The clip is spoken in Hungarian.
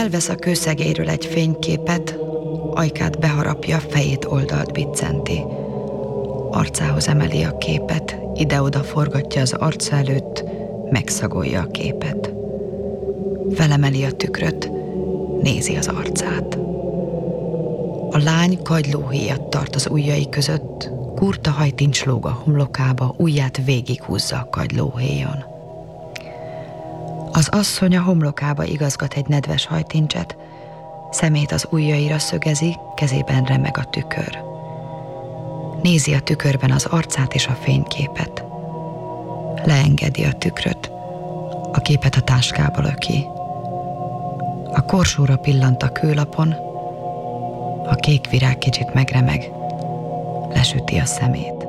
Elvesz a kőszegélyről egy fényképet, ajkát beharapja, fejét oldalt biccenti. Arcához emeli a képet, ide-oda forgatja az arca előtt, megszagolja a képet. Felemeli a tükröt, nézi az arcát. A lány kagylóhéjat tart az ujjai között, kurta hajtincs lóg a homlokába, ujját végighúzza a kagylóhéjon. Az asszony a homlokába igazgat egy nedves hajtincset, szemét az ujjaira szögezi, kezében remeg a tükör. Nézi a tükörben az arcát és a fényképet. Leengedi a tükröt, a képet a táskába löki. A korsóra pillant a kőlapon, a kék virág kicsit megremeg, lesüti a szemét.